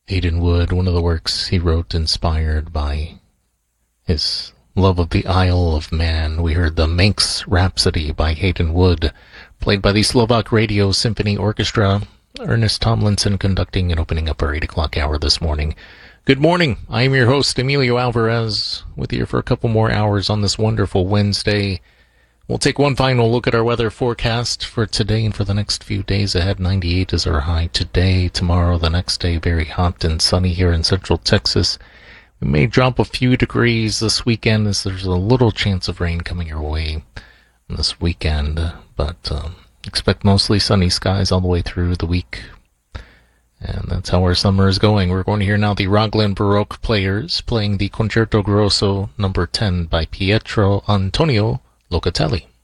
Hayden Wood, one of the works he wrote inspired by his love of the Isle of Man. We heard the Manx Rhapsody by Hayden Wood, played by the Slovak Radio Symphony Orchestra. Ernest Tomlinson conducting and opening up our 8 o'clock hour this morning. Good morning. I am your host, Emilio Alvarez, with you for a couple more hours on this wonderful Wednesday. We'll take one final look at our weather forecast for today and for the next few days ahead. 98 is our high today. Tomorrow, the next day, very hot and sunny here in central Texas. We may drop a few degrees this weekend as there's a little chance of rain coming your way this weekend, but expect mostly sunny skies all the way through the week. And that's how our summer is going. We're going to hear now the Raglan Baroque Players playing the Concerto Grosso No. 10 by Pietro Antonio Locatelli.